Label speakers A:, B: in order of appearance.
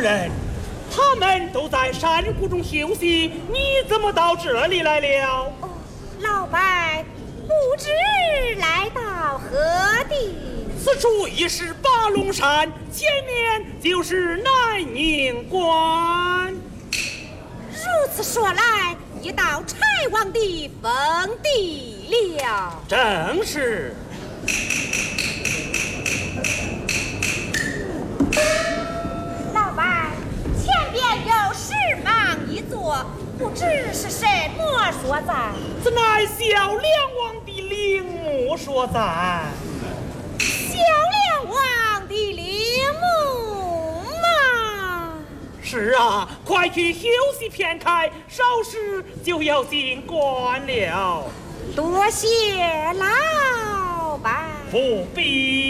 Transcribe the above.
A: 人，他们都在山谷中休息，你怎么到这里来了？
B: 哦，老伯不知来到何地？
A: 此处已是八龙山，前面就是南宁关。
B: 如此说来，已到柴王的封地了。
A: 正是。
B: 老伯，前边有石房一座，不知是什么所在？
A: 此乃小梁王的陵墓所在。
B: 小梁王的陵墓吗？
A: 是啊，快去休息片刻，稍时就要进关了。
B: 多谢老伯。
A: 不必。